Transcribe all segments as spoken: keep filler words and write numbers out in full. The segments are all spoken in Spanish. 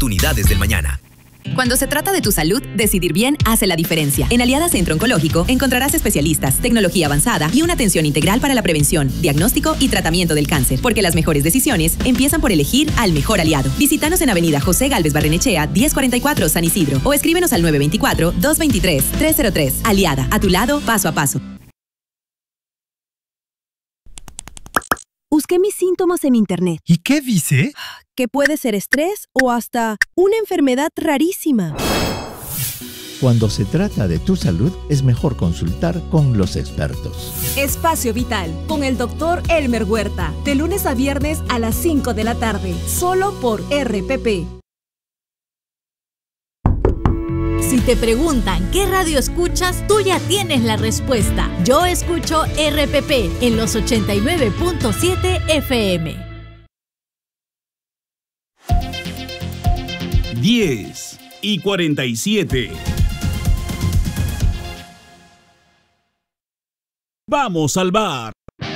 oportunidades del mañana. Cuando se trata de tu salud, decidir bien hace la diferencia. En Aliada Centro Oncológico encontrarás especialistas, tecnología avanzada y una atención integral para la prevención, diagnóstico y tratamiento del cáncer. Porque las mejores decisiones empiezan por elegir al mejor aliado. Visítanos en Avenida José Gálvez Barrenechea, diez cuarenta y cuatro, San Isidro. O escríbenos al nueve dos cuatro, dos dos tres, tres cero tres. Aliada, a tu lado, paso a paso. Busqué mis síntomas en internet. ¿Y qué dice? Que puede ser estrés o hasta una enfermedad rarísima. Cuando se trata de tu salud, es mejor consultar con los expertos. Espacio Vital, con el doctor Elmer Huerta, de lunes a viernes a las cinco de la tarde, solo por R P P. Si te preguntan qué radio escuchas, tú ya tienes la respuesta. Yo escucho R P P en los ochenta y nueve punto siete F M. diez y cuarenta y siete. Vamos al bar.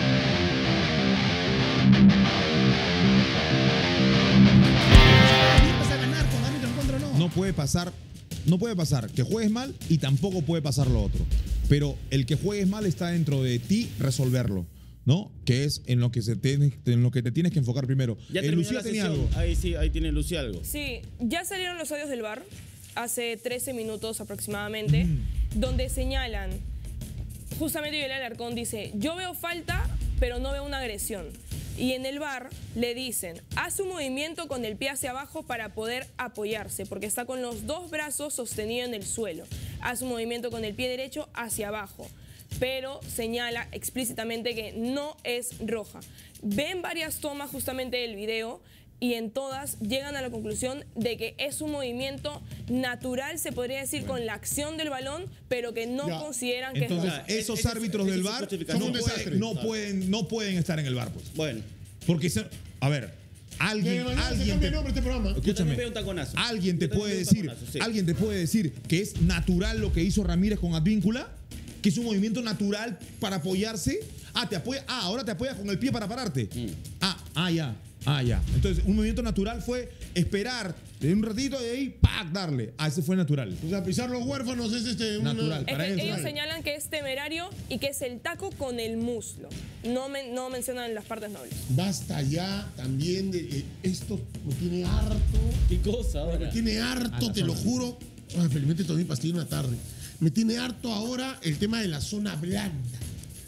No puede pasar, no puede pasar que juegues mal y tampoco puede pasar lo otro. Pero el que juegues mal está dentro de ti resolverlo, ¿no? Que es en lo que, se te, en lo que te tienes que enfocar primero. Ya eh, Lucía tenía algo. Ahí sí, ahí tiene Lucía algo. Sí, ya salieron los audios del V A R hace trece minutos aproximadamente, mm. donde señalan, justamente Yolanda Alarcón dice, yo veo falta, pero no veo una agresión. Y en el V A R le dicen, hace un movimiento con el pie hacia abajo para poder apoyarse, porque está con los dos brazos sostenidos en el suelo. Hace un movimiento con el pie derecho hacia abajo, pero señala explícitamente que no es roja. Ven varias tomas justamente del video y en todas llegan a la conclusión de que es un movimiento natural, se podría decir, bueno, con la acción del balón, pero que no ya consideran que entonces, es roja. esos es, árbitros es, del es, V A R son no, un pueden, desastre. no, pueden, no pueden estar en el V A R, pues. Bueno. Porque, a ver, alguien, alguien te, este programa. Escúchame, alguien te puede decir, sí. alguien te puede decir que es natural lo que hizo Ramírez con Advíncula, que es un movimiento natural para apoyarse. Ah, te apoya, ah, ahora te apoyas con el pie para pararte. Mm. Ah, ah, ya. Ah, ya. Entonces, un movimiento natural fue esperar de un ratito y de ahí, ¡pac!, darle. Ah, ese fue natural. O sea, pisar los huérfanos es este... Natural. Una... Para es que ellos, ellos señalan que es temerario y que es el taco con el muslo. No, me, no mencionan las partes nobles. Basta ya también de... Eh, esto me tiene harto. ¿Qué cosa ahora? Me tiene harto, te lo juro. Ay, felizmente tomé pastilla una tarde. Me tiene harto ahora el tema de la zona blanda.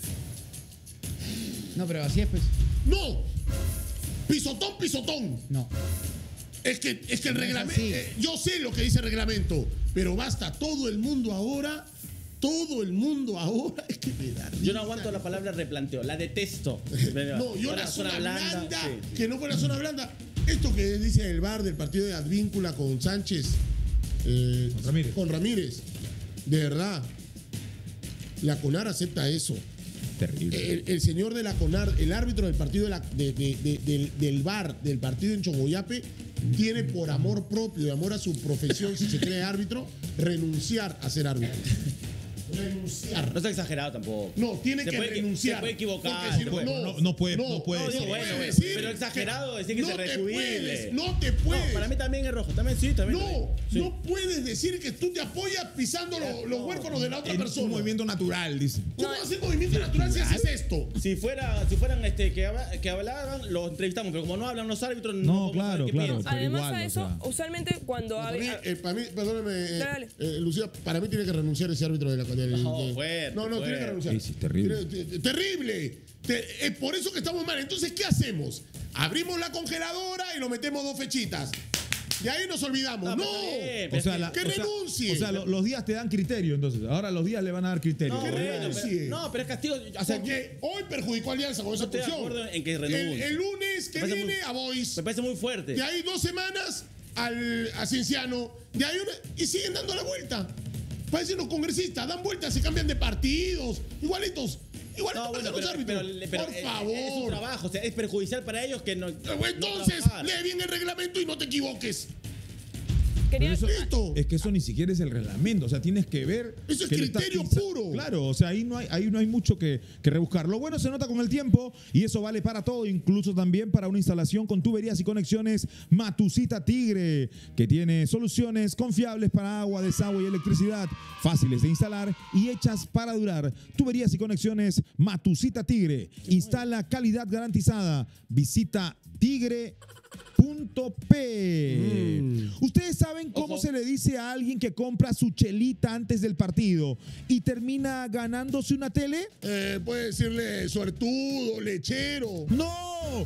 No, pero así es, pues. ¡No! Pisotón, pisotón. No. Es que, es que el reglamento... Eh, yo sé lo que dice el reglamento, pero basta, todo el mundo ahora... Todo el mundo ahora es que me da risa. Yo no aguanto la palabra replanteo, la detesto. No, yo la zona, zona blanda, blanda sí, sí. que no fue la zona blanda. Esto que dice el V A R del partido de Advíncula con Sánchez, eh, con Ramírez. Con Ramírez. De verdad, la CONAR acepta eso. Terrible. El, el señor de la CONAR, el árbitro del partido de la, de, de, de, del, del V A R, del partido en Chogoyape, tiene por amor propio y amor a su profesión, si se cree árbitro, renunciar a ser árbitro. Renunciar. No está exagerado tampoco. No, tiene se que puede, renunciar. Se puede equivocar. Si no, no, no, no puede, no, no puede no, decir. No bueno, puede decir decir pero exagerado decir que no se rejubiles. No te puedes. No, para mí también es rojo. También sí, también. No, sí. no puedes decir que tú te apoyas pisando lo, los no, huérfanos de la otra es persona. Es un movimiento natural, dice. ¿Cómo va a ser movimiento natural si haces esto? Si fuera, si fueran este que, habla, que hablaban, los entrevistamos, pero como no hablan los árbitros, no, no claro, claro. Además igual, a eso, o sea. usualmente cuando para hay... mí, eh, para mí, perdóname, eh, dale, dale. Eh, Lucía, para mí tiene que renunciar ese árbitro de la del, no, de, fuerte, no, no, fuerte. tiene que renunciar. Sí, sí, terrible. Tiene, terrible. Te, es por eso que estamos mal. Entonces, ¿qué hacemos? Abrimos la congeladora y lo metemos dos fechitas. Y ahí nos olvidamos. ¡No! Bien, o sea, la, que o renuncie. Sea, o sea, lo, los días te dan criterio, entonces. Ahora los días le van a dar criterio. No, que bueno, renuncie. pero, no, pero es castigo. O sea, porque hoy perjudicó a Alianza con no esa estoy de expulsión. acuerdo en que renuncie. El, el lunes que viene muy, a Boys. Me parece muy fuerte. De ahí dos semanas al, a Cienciano. De ahí una, y siguen dando la vuelta. Parecen los congresistas. Dan vueltas, se cambian de partidos. Igualitos. Igual no, bueno, pero, los árbitros. Pero, pero, por eh, favor. Es un trabajo, o sea, es perjudicial para ellos que no. Entonces, no lee bien el reglamento y no te equivoques. Quería... Eso, es que eso ni siquiera es el reglamento, o sea, tienes que ver... Eso es que criterio está, puro. Claro, o sea, ahí no hay, ahí no hay mucho que, que rebuscar. Lo bueno se nota con el tiempo y eso vale para todo, incluso también para una instalación con tuberías y conexiones Matusita Tigre, que tiene soluciones confiables para agua, desagüe y electricidad, fáciles de instalar y hechas para durar. Tuberías y conexiones Matusita Tigre. Instala calidad garantizada. Visita tigre punto p. Mm. Ustedes saben cómo Ojo. se le dice a alguien que compra su chelita antes del partido y termina ganándose una tele. Eh, puede decirle suertudo, lechero. ¡No!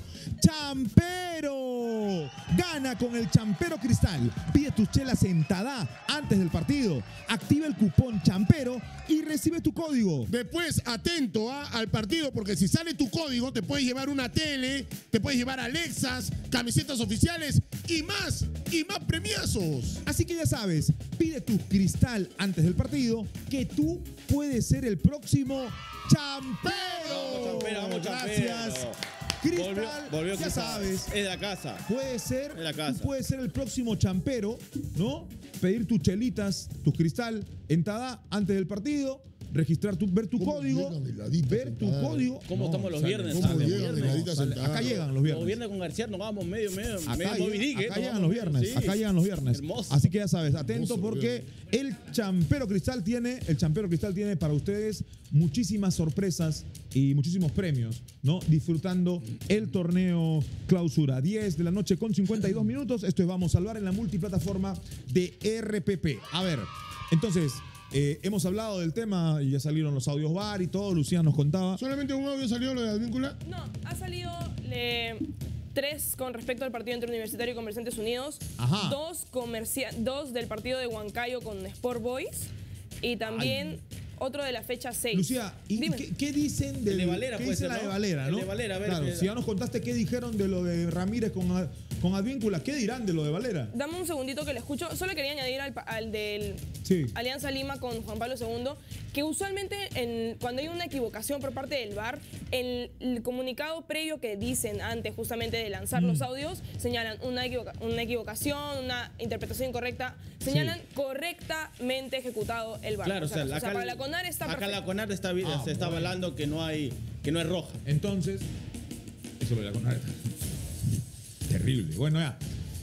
¡Champero! Gana con el Champero Cristal. Pide tus chelas en Tadá antes del partido. Activa el cupón Champero y recibe tu código. Después, atento ¿ah? al partido, porque si sale tu código, te puedes llevar una tele, te puedes llevar Alexas, camisetas oficiales y más, y más premiazos. Así que ya sabes, pide tu Cristal antes del partido, que tú puedes ser el próximo Champero. Vamos, Champero, vamos, Gracias. Champero. Cristal, volvió, volvió ya Cristal. sabes. Es de la casa. Puede ser, Es la casa. tú puedes ser el próximo Champero, ¿no? Pedir tus chelitas, tus Cristal en Tadá antes del partido. Registrar tu, ver tu código, ver tu código. ¿Cómo no, estamos los sale, viernes? ¿cómo Sale, llegan de viernes. ladita sale, acá llegan los viernes. Los viernes con García nos vamos medio, medio, Acá, medio llega, Moby Dick, ¿eh? acá Nos llegan vamos los medio, viernes, sí. acá llegan los viernes. Hermoso. Así que ya sabes, atento Hermoso, porque el Champero Cristal tiene, el Champero Cristal tiene para ustedes muchísimas sorpresas y muchísimos premios, ¿no? Disfrutando el torneo Clausura. diez de la noche con cincuenta y dos minutos. Esto es Vamos a Salvar en la multiplataforma de R P P. A ver, entonces... Eh, hemos hablado del tema y ya salieron los audios V A R y todo. Lucía nos contaba. ¿Solamente un audio salió lo de Advíncula? No, ha salido le, tres con respecto al partido entre Universitario y Comerciantes Unidos. Ajá. Dos, comercia, dos del partido de Huancayo con Sport Boys. Y también... Ay. Otro de la fecha seis. Lucía, ¿y qué, qué dicen de, el de Valera? ¿qué Puede dice ser, la ¿no? de Valera, no? El de Valera, a ver. Claro, que... si ya nos contaste qué dijeron de lo de Ramírez con, con Advíncula, ¿qué dirán de lo de Valera? Dame un segundito que le escucho. Solo quería añadir al, al del sí. Alianza Lima con Juan Pablo segundo, que usualmente en, cuando hay una equivocación por parte del V A R, el, el comunicado previo que dicen antes justamente de lanzar mm. los audios, señalan una, equivoca, una equivocación, una interpretación incorrecta, señalan sí. correctamente ejecutado el V A R. Claro, o sea, o sea, acá, o sea para la CONAR está acá perfecto. la CONAR está, ah, se está bueno. avalando que no hay, que no es roja. Entonces, eso lo de la CONAR terrible. Bueno, ya.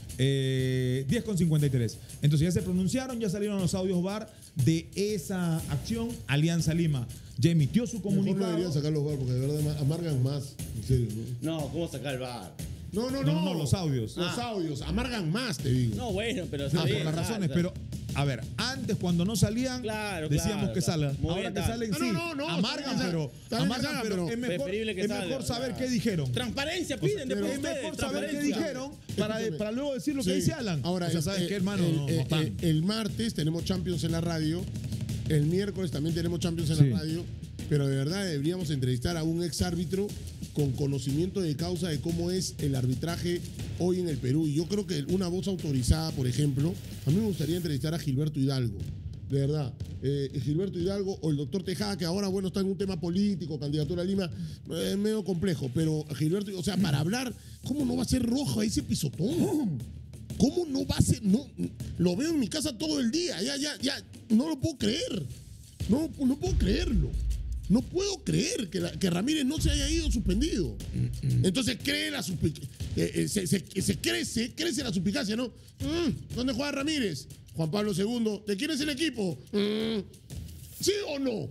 Eh, diez con cincuenta y tres. Entonces ya se pronunciaron, ya salieron los audios V A R de esa acción. Alianza Lima ya emitió su comunicado. Mejor no deberían sacar los V A R porque de verdad amargan más. En serio, ¿no? No, ¿cómo sacar el V A R? No, no, no, no, no, los audios. Los ah. audios amargan más, te digo. No, bueno, pero... Ah, por las razones, pero... A ver, antes cuando no salían, claro, decíamos claro, que claro. salgan. Muy Ahora bien, que salen, ah, sí, no, no, no, amargan, está pero, bien, amargan, está pero bien, es mejor, preferible que es salga, mejor saber claro. qué dijeron. Transparencia piden O sea, después es ustedes, mejor saber qué transparencia. dijeron para, para luego decir lo Sí. que dice Alan. Ahora, o sea, ¿sabes eh, qué, hermano? El, no, no eh, están. eh, el martes tenemos Champions en la radio. El miércoles también tenemos Champions en Sí. la radio. Pero de verdad deberíamos entrevistar a un ex árbitro con conocimiento de causa de cómo es el arbitraje hoy en el Perú. Y yo creo que una voz autorizada, por ejemplo, a mí me gustaría entrevistar a Gilberto Hidalgo. De verdad, eh, Gilberto Hidalgo o el doctor Tejada, que ahora, bueno, está en un tema político, candidatura a Lima, es medio complejo, pero Gilberto, o sea, para hablar, ¿cómo no va a ser rojo ese pisotón? ¿Cómo no va a ser? No, lo veo en mi casa todo el día, ya, ya, ya, no lo puedo creer, no, no puedo creerlo. No puedo creer que, la, que Ramírez no se haya ido suspendido. Entonces cree la suspic- eh, eh, se, se, se crece, crece la suspicacia, ¿no? Mm, ¿Dónde juega Ramírez? Juan Pablo segundo. ¿De quién es el equipo? Mm, ¿Sí o no?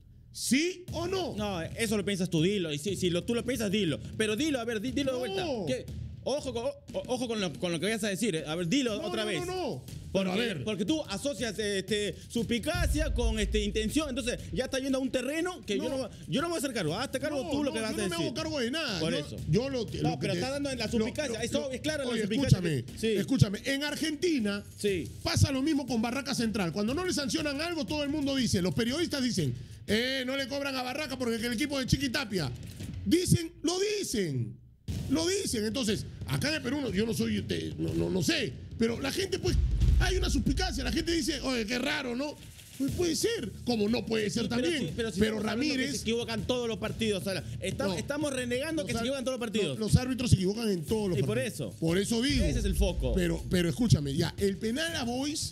¿Sí o no? No, eso lo piensas tú, dilo. Y si, si lo, tú lo piensas, dilo. Pero dilo, a ver, di- dilo de No. vuelta. ¿Qué? Ojo, con, o- ojo con, lo, con lo que vayas a decir. eh. A ver, dilo No, otra no, vez. no, no. Porque, Pero a ver. porque tú asocias este, suspicacia con este, intención. Entonces, ya está yendo a un terreno que No. yo, no, yo no me voy a hacer cargo. Hazte cargo No, tú lo no, que vas yo a no decir. me hago cargo de nada. Por yo, eso. Yo lo, No, lo que pero te- está dando en la lo- suspicacia. lo- Eso lo- es clara la oye, suspicacia. escúchame, Sí. escúchame. En Argentina Sí. pasa lo mismo con Barraca Central. Cuando no le sancionan algo, todo el mundo dice, los periodistas dicen, eh, no le cobran a Barraca porque el equipo de Chiquitapia. Dicen, lo dicen. Lo dicen. Entonces, acá en el Perú, no- yo no soy, te- no, no, no sé, pero la gente, pues, hay una suspicacia. La gente dice, oye, qué raro, ¿no? Pues puede ser, como no puede ser Sí, también. Pero, si, pero, si pero estamos hablando que Ramírez. se equivocan todos los partidos. O sea, está- No. estamos renegando que se ar- equivocan todos los partidos. no, los árbitros se equivocan en todos los Y por partidos. eso. Por eso digo. Ese es el foco. Pero, pero escúchame, ya, el penal a Boys,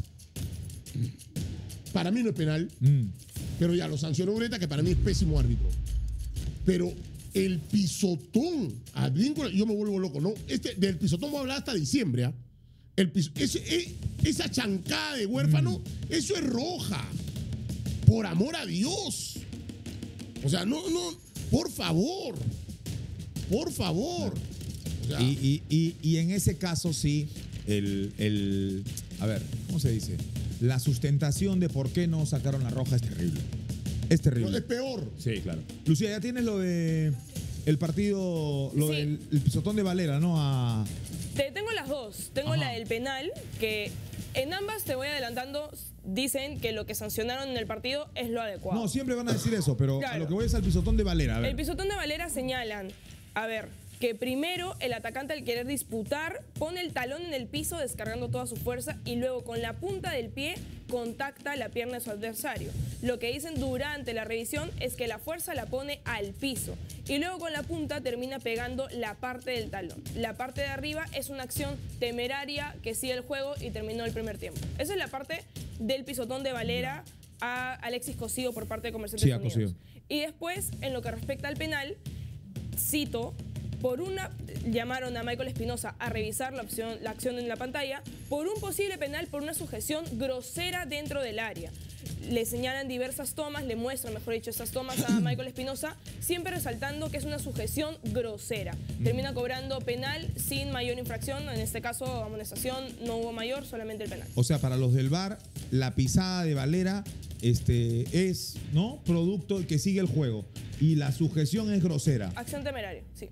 para mí no es penal, Mm. pero ya lo sancionó Ureta, que para mí es pésimo árbitro. Pero el pisotón a Advíncula, yo me vuelvo loco, ¿no? Este, del pisotón voy a hablar hasta diciembre, ¿ah? El piso- ese- e- esa chancada de huérfano, eso es roja. Por amor a Dios. O sea, no, no, por favor. Por favor. O sea, Y, y- y- y en ese caso sí, el, el- a ver, ¿cómo se dice? La sustentación de por qué no sacaron la roja es terrible. Es terrible. no, es peor. Sí, claro. Lucía, ya tienes lo de el partido, lo Sí. del el pisotón de Valera, ¿no? A, Te tengo las dos. Tengo Ajá. la del penal, que en ambas te voy adelantando, dicen que lo que sancionaron en el partido es lo adecuado. no, siempre van a decir eso, pero a Claro. lo que voy es al pisotón de Valera. A ver. El pisotón de Valera señalan, a ver, que primero el atacante al querer disputar pone el talón en el piso descargando toda su fuerza y luego con la punta del pie contacta la pierna de su adversario. Lo que dicen durante la revisión es que la fuerza la pone al piso y luego con la punta termina pegando la parte del talón. La parte de arriba es una acción temeraria que sigue el juego y terminó el primer tiempo. Esa es la parte del pisotón de Valera a Alexis Cosío por parte de Comerciantes Sí, a Unidos. Cosío. Y después, en lo que respecta al penal, cito, por una, llamaron a Michael Espinosa a revisar la, opción, la acción en la pantalla, por un posible penal por una sujeción grosera dentro del área. Le señalan diversas tomas, le muestran, mejor dicho, estas tomas a Michael Espinosa, siempre resaltando que es una sujeción grosera. Termina cobrando penal sin mayor infracción, en este caso amonestación no hubo mayor, solamente el penal. O sea, para los del V A R, la pisada de Valera este, es, ¿no? Producto que sigue el juego. Y la sujeción es grosera. Acción temeraria, sí.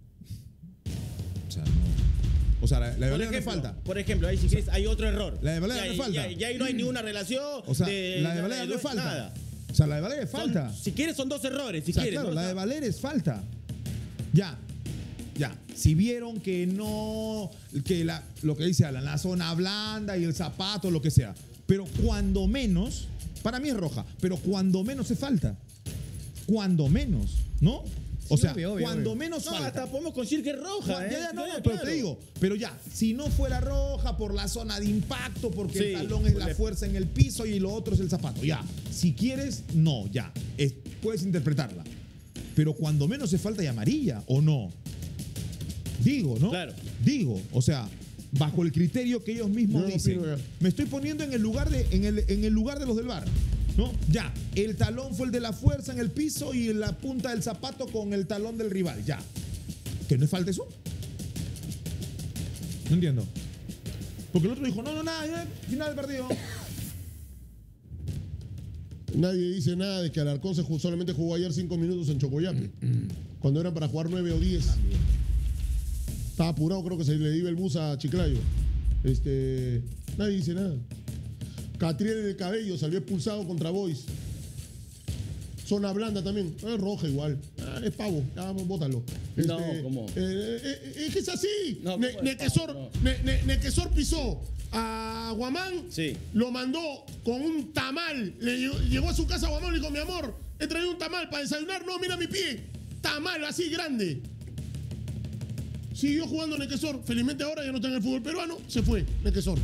O sea, no. O sea, la, la de Por Valera no ejemplo, falta. por ejemplo, ahí si quieres, hay otro error. La de Valera ya, no falta. Ya, ya ahí no hay ninguna relación. O sea, de, la de Valera no es falta. Nada. O sea, la de Valera es falta. Son- si quieres, son dos errores. Si O sea, quieres, claro, ¿no? la de Valera es falta. Ya, ya. Si vieron que no, que la, lo que dice Alan, la zona blanda y el zapato, lo que sea. Pero cuando menos, para mí es roja, pero cuando menos es falta. Cuando menos, ¿no? O Sí, sea, obvio, obvio, cuando obvio. menos No, falta. hasta podemos conseguir que es roja, Ya, ¿eh? ya, no, Ya, no, pero claro. te digo, pero ya, si no fuera roja por la zona de impacto, porque Sí, el talón es la le- fuerza en el piso y lo otro es el zapato, ya. Si quieres, no, ya. Es- puedes interpretarla. Pero cuando menos se falta y amarilla, ¿o no? Digo, ¿no? Claro. Digo, o sea, bajo el criterio que ellos mismos Yo no dicen. opino ya. Me estoy poniendo en el lugar de, en el, en el lugar de los del V A R. ¿No? Ya, el talón fue el de la fuerza en el piso y la punta del zapato con el talón del rival, ya. ¿Que no es falta eso? No entiendo. Porque el otro dijo, no, no, nada, ya, final del partido. Nadie dice nada de que Alarcón se jugó- solamente jugó ayer cinco minutos en Chocoyape. Cuando eran para jugar nueve o diez. Estaba apurado, creo que se le iba el bus a Chiclayo. Este, nadie dice nada. Catriel en el cabello salió expulsado contra Boys. Zona blanda también. Es roja igual. Ah, es pavo. Ya, vamos, bótalo. No, ¿cómo? eh, eh, eh, es que es así. No, Ne- ¿cómo es Nequesor, pavo? Ne- Ne- Nequesor pisó a Guamán. Sí. Lo mandó con un tamal. Le llegó, llegó a su casa a Guamán y le dijo, mi amor, he traído un tamal para desayunar. No, mira mi pie. Tamal así grande. Siguió jugando Nequesor. Felizmente ahora ya no está en el fútbol peruano. Se fue Nequesor.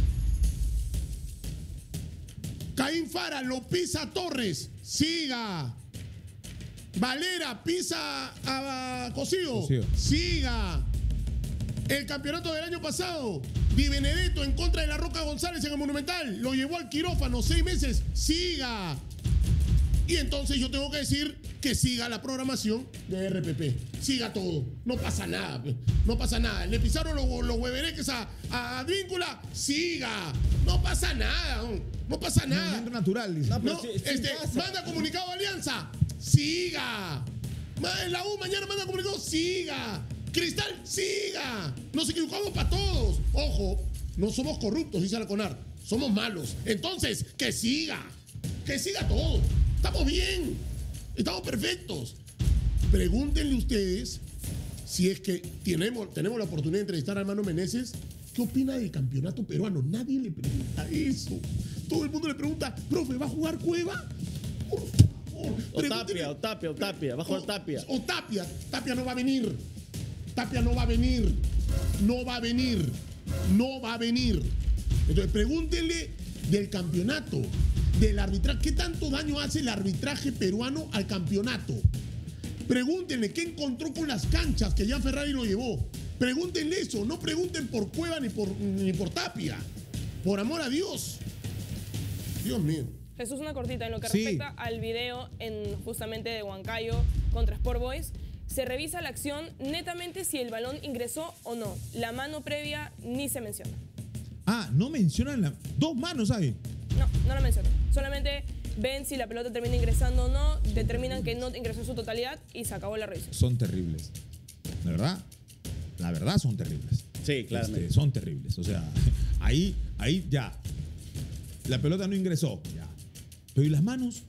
Caín Fara lo pisa a Torres. Siga. Valera pisa a Cosío. Cosío. Siga. El campeonato del año pasado, Di Benedetto en contra de la Roca González en el Monumental. Lo llevó al quirófano seis meses. Siga. Y entonces yo tengo que decir que siga la programación de R P P. Siga todo. No pasa nada. pe. No pasa nada. Le pisaron los, los huevereques a, a Advíncula. Siga. No pasa nada. No, no pasa nada. Movimiento natural, dice. No, pero No, sí- sí este, pasa. manda comunicado a Alianza. Siga. Ma- La U mañana manda comunicado. Siga. Cristal, siga. Nos equivocamos para todos. Ojo, no somos corruptos, dice la CONAR. Somos malos. Entonces, que siga. Que siga todo. Estamos bien. Estamos perfectos. Pregúntenle ustedes si es que tenemos, tenemos la oportunidad de entrevistar a hermano Meneses ¿qué opina del campeonato peruano? Nadie le pregunta eso. Todo el mundo le pregunta, profe, ¿va a jugar Cueva? Por favor. O Tapia, o Tapia, o Tapia. Va a jugar Tapia. O Tapia. Tapia no va a venir. Tapia no va a venir. No va a venir. No va a venir. Entonces, pregúntenle del campeonato, del arbitraje. ¿Qué tanto daño hace el arbitraje peruano al campeonato? Pregúntenle qué encontró con las canchas que Jean Ferrari lo llevó. Pregúntenle eso. No pregunten por Cueva ni por, ni por Tapia. Por amor a Dios. Dios mío. Jesús, una cortita. En lo que Sí. respecta al video en justamente de Huancayo contra Sport Boys, se revisa la acción netamente si el balón ingresó o no. La mano previa ni se menciona. Ah, no mencionan la... Dos manos hay. No, no la mencionan. Solamente ven si la pelota termina ingresando o no, determinan que no ingresó en su totalidad y se acabó la revisión. Son terribles. ¿De verdad? La verdad son terribles. Sí, claramente. Este, son terribles. O sea, ahí, ahí ya. La pelota no ingresó. Ya. Pero ¿y las manos?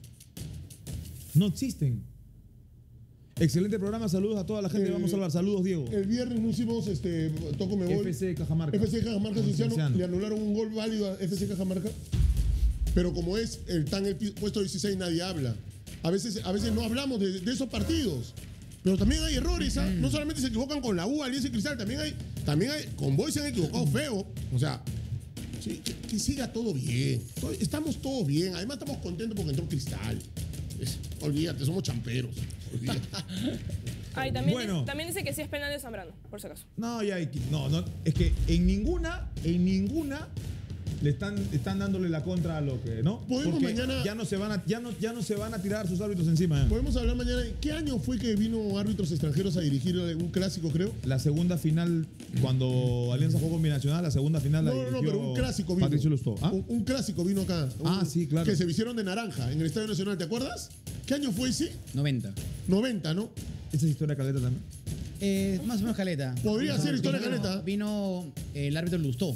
No existen. Excelente programa. Saludos a toda la gente. Eh, Vamos a hablar. Saludos, Diego. El viernes no hicimos este, Toco Me Voy. F C Cajamarca. F C Cajamarca Cienciano, Cienciano. le anularon un gol válido a F C Cajamarca. Pero como es el tan el puesto dieciséis, nadie habla. A veces, a veces no hablamos de, de esos partidos. Pero también hay errores, ¿ah? No solamente se equivocan con la U, Alianza y Cristal, también hay, también hay, con Boys se han equivocado feo. O sea, sí, que, que siga todo bien. Todo- Estamos todos bien. Además estamos contentos porque entró Cristal. Es- olvídate, somos champeros. Olvídate. Ah, y también, Bueno. también dice que sí es penal de Zambrano, por si acaso. No, ya hay que- no, no, es que en ninguna, en ninguna le están, están dándole la contra a lo que, ¿no? Podemos Porque mañana- ya no se van a, ya no, ya no se van a tirar sus árbitros encima. ¿eh? Podemos hablar mañana. ¿Qué año fue que vino árbitros extranjeros a dirigir un clásico, creo? La segunda final, cuando Alianza jugó con Binacional, la segunda final la No, no, no, dirigió pero un clásico vino. Patricio Lustó. ¿Ah? Un, un clásico vino acá. Un- Ah, sí, claro. Que se vistieron de naranja en el Estadio Nacional, ¿te acuerdas? ¿Qué año fue ese? noventa. noventa, ¿no? Esa es historia caleta también. Eh, más o menos caleta. Podría ser historia Vino- caleta. Vino eh, el árbitro Lustó.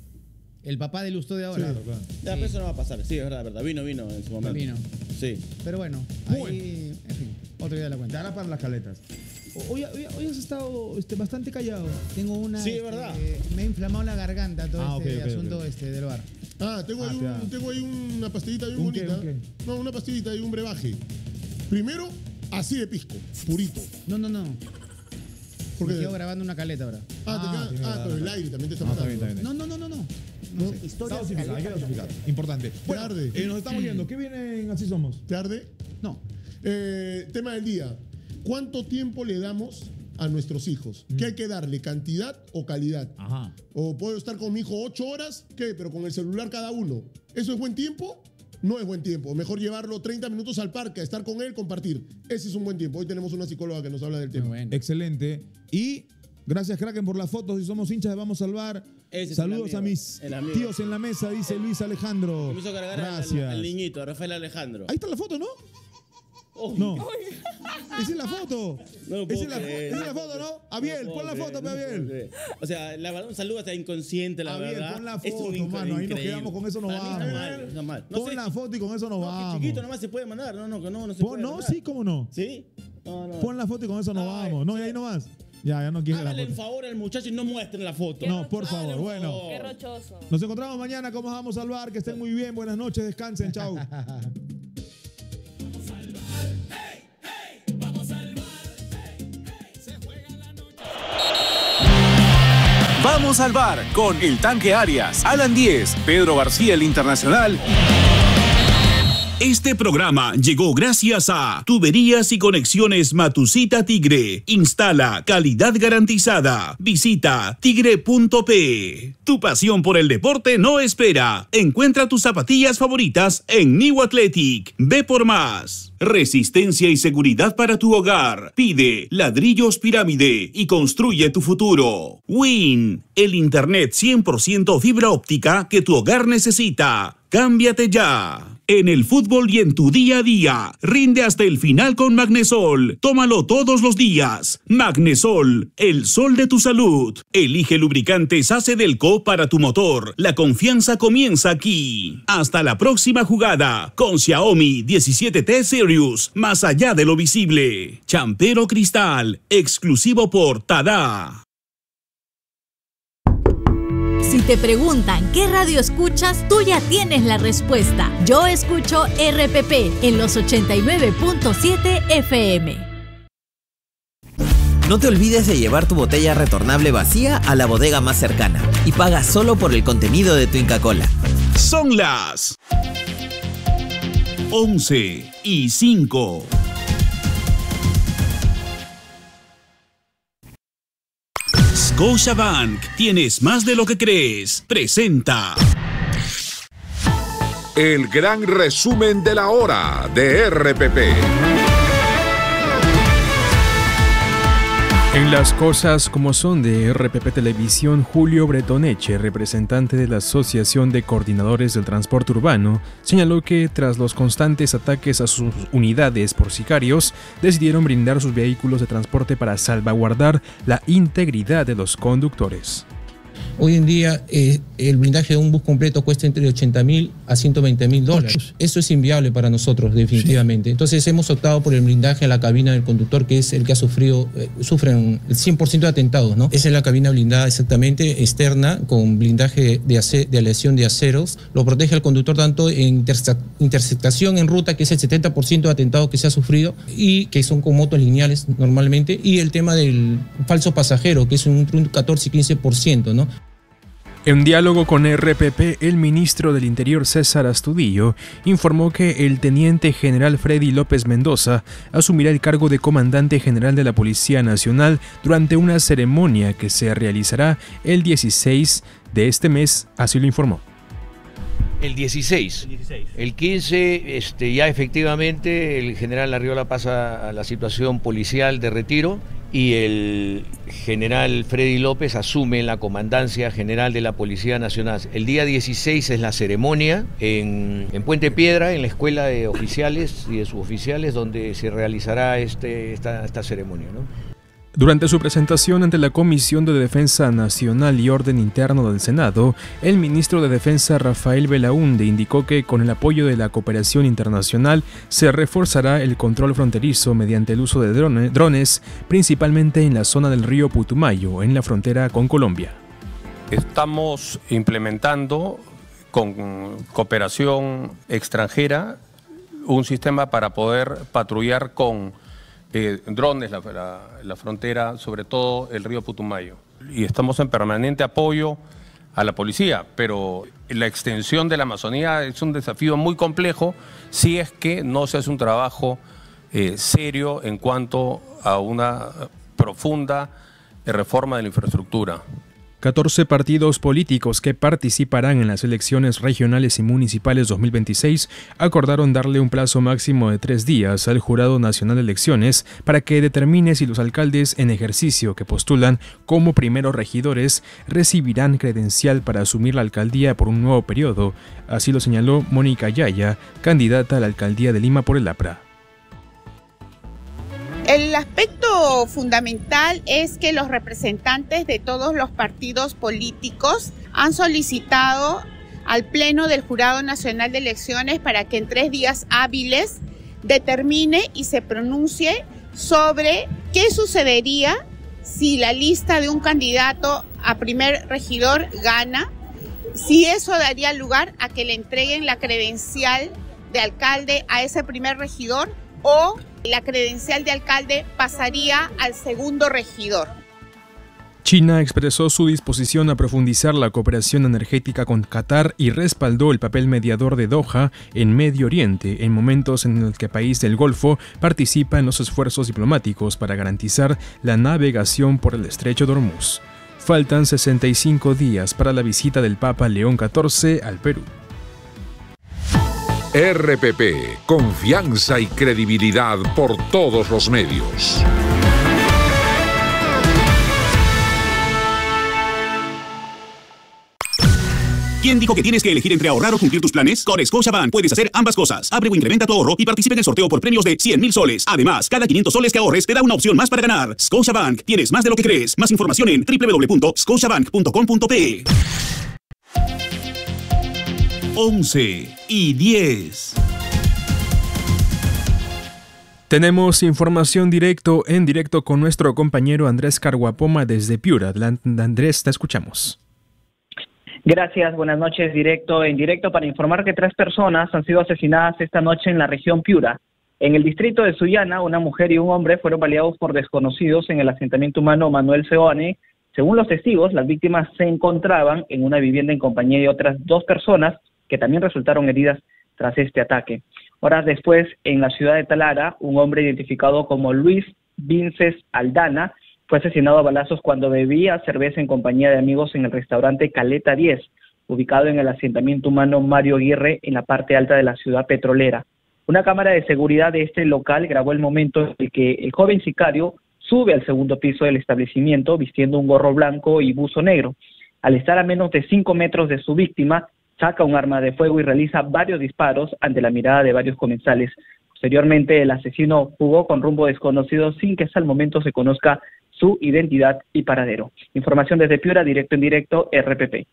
El papá de Lustó de ahora. Claro, claro. Ya, pero eso no va a pasar. Sí, es verdad, es verdad. Vino, vino en su momento. Vino. Sí. Pero bueno, Bueno. ahí, en fin, otro día de la Ya cuenta. era para las caletas. Hoy, hoy, hoy has estado este, bastante callado. Tengo una. Sí, es este, verdad. Me ha inflamado la garganta todo Ah, este ok, ok, asunto ok. Este, del bar. Ah, tengo, Ah, ahí, claro. un, tengo ahí una pastillita bien ¿Un qué, bonita. un qué? No, una pastillita y un brebaje. Primero, así de pisco, purito. No, no, no. Porque, Me quedo grabando una caleta ahora. ah, te Ah, queda- tiene ah, razón. pero el aire también te está No, está matando. bien, está bien. No, no, no, no, no. ¿No? Está dosificado, hay que dosificar. Importante. Bueno, Tarde. eh, nos estamos yendo. ¿Qué vienen? Así somos. ¿Tarde? No. Eh, tema del día. ¿Cuánto tiempo le damos a nuestros hijos? ¿Qué hay que darle? ¿Cantidad o calidad? Ajá. O puedo estar con mi hijo ocho horas, ¿qué? Pero con el celular cada uno. ¿Eso es buen tiempo? No es buen tiempo. Mejor llevarlo treinta minutos al parque, a estar con él, compartir. Ese es un buen tiempo. Hoy tenemos una psicóloga que nos habla del Muy tema. bueno. Excelente. Y gracias, Kraken, por las fotos. Si somos hinchas de Vamos a Salvar. Ese es Saludos el amigo, a mis el amigo. tíos en la mesa, dice Luis Alejandro. Me hizo cargar al, Gracias. al niñito, a Rafael Alejandro. Ahí está la foto, ¿no? Oh, No. Esa es la foto. No lo Esa puedo es la, creer, esa es la no foto, puedo ¿no? creer, Abiel, no pon la puedo foto, creer, pe, no puedo Abiel. creer. O sea, la verdad, un saludo hasta inconsciente, la Abiel, verdad. pon la Es un foto, inc- mano. Ahí nos increíble. quedamos, con eso nos Para mí vamos. Está mal, está mal. No Pon sé, la foto y con eso nos no, vamos. que chiquito nomás se puede mandar. No, no, que no, no se Pon- puede no, mandar. sí, cómo no. ¿Sí? No, no. Pon la foto y con eso nos Ay, vamos. No, y ahí nomás. Ya, ya no quiere la Háganle el foto. favor al muchacho y no muestren la foto. No, por favor. Háganle un Bueno, favor. Qué rochoso. nos encontramos mañana. ¿Cómo vamos a salvar? Que estén muy bien. Buenas noches. Descansen. Chau. Vamos al bar con El Tanque Arias, Alan Díez, Pedro García el Internacional. Este programa llegó gracias a Tuberías y Conexiones Matusita Tigre. Instala calidad garantizada. Visita tigre punto pe. Tu pasión por el deporte no espera. Encuentra tus zapatillas favoritas en New Athletic. Ve por más. Resistencia y seguridad para tu hogar. Pide ladrillos pirámide y construye tu futuro. Win, el internet cien por ciento fibra óptica que tu hogar necesita. Cámbiate ya. En el fútbol y en tu día a día, rinde hasta el final con Magnesol. Tómalo todos los días. Magnesol, el sol de tu salud. Elige lubricantes A C Delco para tu motor. La confianza comienza aquí. Hasta la próxima jugada con Xiaomi diecisiete T Series, más allá de lo visible. Champero Cristal, exclusivo por Tada. Si te preguntan qué radio escuchas, tú ya tienes la respuesta. Yo escucho R P P en los ochenta y nueve punto siete F M. No te olvides de llevar tu botella retornable vacía a la bodega más cercana y paga solo por el contenido de tu Inca Kola. Son las once y cinco. Scotiabank, tienes más de lo que crees. Presenta el gran resumen de la hora de R P P. En las cosas como son de R P P Televisión, Julio Bretoneche, representante de la Asociación de Coordinadores del Transporte Urbano, señaló que tras los constantes ataques a sus unidades por sicarios, decidieron brindar sus vehículos de transporte para salvaguardar la integridad de los conductores. Hoy en día eh, el blindaje de un bus completo cuesta entre ochenta mil a ciento veinte mil dólares. Eso es inviable para nosotros, definitivamente. Sí. Entonces hemos optado por el blindaje a la cabina del conductor, que es el que ha sufrido, eh, sufren el cien por ciento de atentados, ¿no? Esa es la cabina blindada exactamente, externa, con blindaje de, ace- de aleación de aceros. Lo protege al conductor tanto en interse- interceptación en ruta, que es el setenta por ciento de atentados que se ha sufrido, y que son con motos lineales normalmente, y el tema del falso pasajero, que es un, un catorce y quince por ciento, ¿no? En diálogo con R P P, el ministro del Interior César Astudillo informó que el teniente general Freddy López Mendoza asumirá el cargo de comandante general de la Policía Nacional durante una ceremonia que se realizará el dieciséis de este mes, así lo informó. El dieciséis. El dieciséis. El quince, este, ya efectivamente el general Arriola pasa a la situación policial de retiro y el general Freddy López asume la comandancia general de la Policía Nacional. El día dieciséis es la ceremonia en, en Puente Piedra, en la Escuela de Oficiales y de Suboficiales, donde se realizará este, esta, esta ceremonia, ¿no? Durante su presentación ante la Comisión de Defensa Nacional y Orden Interno del Senado, el ministro de Defensa Rafael Belaúnde indicó que con el apoyo de la cooperación internacional se reforzará el control fronterizo mediante el uso de drone, drones, principalmente en la zona del río Putumayo, en la frontera con Colombia. Estamos implementando con cooperación extranjera un sistema para poder patrullar con Eh, drones la, la, la frontera, sobre todo el río Putumayo. Y estamos en permanente apoyo a la policía, pero la extensión de la Amazonía es un desafío muy complejo si es que no se hace un trabajo eh, serio en cuanto a una profunda reforma de la infraestructura. catorce partidos políticos que participarán en las elecciones regionales y municipales dos mil veintiséis acordaron darle un plazo máximo de tres días al Jurado Nacional de Elecciones para que determine si los alcaldes en ejercicio que postulan como primeros regidores recibirán credencial para asumir la alcaldía por un nuevo periodo. Así lo señaló Mónica Yaya, candidata a la alcaldía de Lima por el APRA. El aspecto fundamental es que los representantes de todos los partidos políticos han solicitado al Pleno del Jurado Nacional de Elecciones para que en tres días hábiles determine y se pronuncie sobre qué sucedería si la lista de un candidato a primer regidor gana, si eso daría lugar a que le entreguen la credencial de alcalde a ese primer regidor o la credencial de alcalde pasaría al segundo regidor. China expresó su disposición a profundizar la cooperación energética con Qatar y respaldó el papel mediador de Doha en Medio Oriente en momentos en los que el país del Golfo participa en los esfuerzos diplomáticos para garantizar la navegación por el estrecho de Hormuz. Faltan sesenta y cinco días para la visita del Papa León catorce al Perú. R P P, confianza y credibilidad por todos los medios. ¿Quién dijo que tienes que elegir entre ahorrar o cumplir tus planes? Con Scotiabank puedes hacer ambas cosas. Abre o incrementa tu ahorro y participa en el sorteo por premios de cien mil soles. Además, cada quinientos soles que ahorres te da una opción más para ganar. Scotiabank, tienes más de lo que crees. Más información en doble u doble u doble u punto scotiabank punto com punto pe. once y diez. Tenemos información directo en directo con nuestro compañero Andrés Carguapoma desde Piura. Adelante, Andrés, te escuchamos. Gracias, buenas noches. Directo en directo para informar que tres personas han sido asesinadas esta noche en la región Piura. En el distrito de Sullana, una mujer y un hombre fueron baleados por desconocidos en el asentamiento humano Manuel Seoane. Según los testigos, las víctimas se encontraban en una vivienda en compañía de otras dos personas que también resultaron heridas tras este ataque. Horas después, en la ciudad de Talara, un hombre identificado como Luis Vinces Aldana fue asesinado a balazos cuando bebía cerveza en compañía de amigos en el restaurante Caleta diez, ubicado en el asentamiento humano Mario Aguirre, en la parte alta de la ciudad petrolera. Una cámara de seguridad de este local grabó el momento en el que el joven sicario sube al segundo piso del establecimiento vistiendo un gorro blanco y buzo negro. Al estar a menos de cinco metros de su víctima, saca un arma de fuego y realiza varios disparos ante la mirada de varios comensales. Posteriormente, el asesino fugó con rumbo desconocido sin que hasta el momento se conozca su identidad y paradero. Información desde Piura, directo en directo, R P P.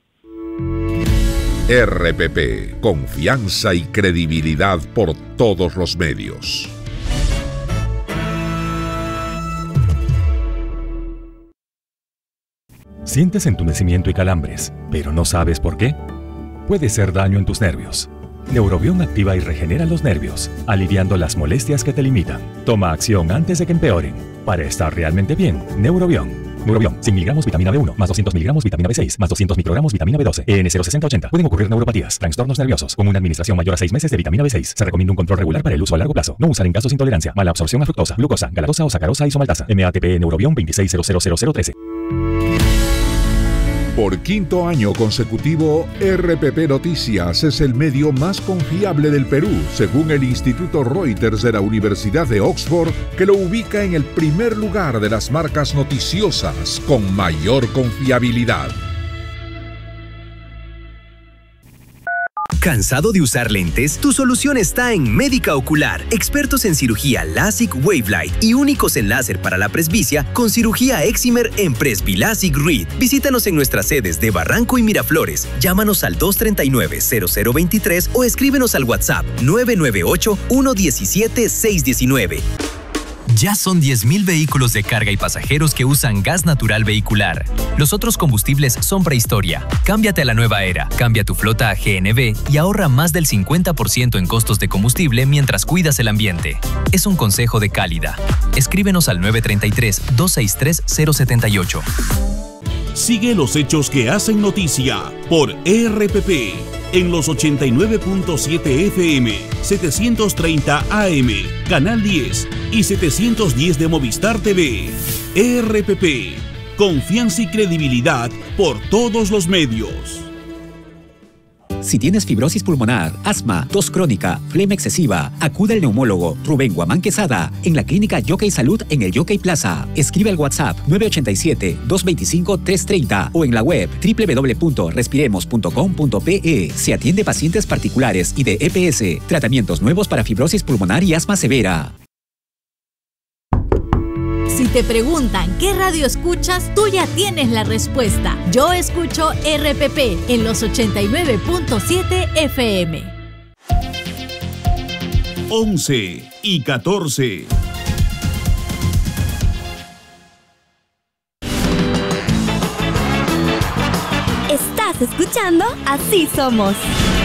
R P P, confianza y credibilidad por todos los medios. ¿Sientes entumecimiento y calambres, pero no sabes por qué? Puede ser daño en tus nervios. Neurobión activa y regenera los nervios, aliviando las molestias que te limitan. Toma acción antes de que empeoren. Para estar realmente bien, Neurobión. Neurobión, cien miligramos vitamina B uno, más doscientos miligramos vitamina B seis, más doscientos microgramos vitamina B doce, E N cero sesenta ochenta. Pueden ocurrir neuropatías, trastornos nerviosos. Con una administración mayor a seis meses de vitamina B seis, se recomienda un control regular para el uso a largo plazo. No usar en casos de intolerancia, mala absorción a fructosa, glucosa, galactosa o sacarosa isomaltasa. M A T P Neurobión veintiséis cero cero cero cero trece. Por quinto año consecutivo, R P P Noticias es el medio más confiable del Perú, según el Instituto Reuters de la Universidad de Oxford, que lo ubica en el primer lugar de las marcas noticiosas con mayor confiabilidad. ¿Cansado de usar lentes? Tu solución está en Médica Ocular, expertos en cirugía LASIK Wavelight y únicos en láser para la presbicia con cirugía Excimer en Presbilasic Reed. Visítanos en nuestras sedes de Barranco y Miraflores. Llámanos al dos tres nueve, cero cero dos tres o escríbenos al WhatsApp nueve nueve ocho, uno uno siete, seis uno nueve. Ya son diez mil vehículos de carga y pasajeros que usan gas natural vehicular. Los otros combustibles son prehistoria. Cámbiate a la nueva era, cambia tu flota a G N V y ahorra más del cincuenta por ciento en costos de combustible mientras cuidas el ambiente. Es un consejo de Cálida. Escríbenos al nueve tres tres, dos seis tres, cero siete ocho. Sigue los hechos que hacen noticia por R P P en los ochenta y nueve punto siete F M, setecientos treinta A M, Canal diez y setecientos diez de Movistar T V. R P P, confianza y credibilidad por todos los medios. Si tienes fibrosis pulmonar, asma, tos crónica, flema excesiva, acude al neumólogo Rubén Guamán Quesada en la clínica Yockey Salud en el Yockey Plaza. Escribe al WhatsApp nueve ocho siete, dos dos cinco, tres tres cero o en la web doble u doble u doble u punto respiremos punto com punto pe e. Se atiende pacientes particulares y de E P S. Tratamientos nuevos para fibrosis pulmonar y asma severa. Si te preguntan qué radio escuchas, tú ya tienes la respuesta. Yo escucho R P P en los ochenta y nueve punto siete F M. once y catorce. Estás escuchando Así Somos.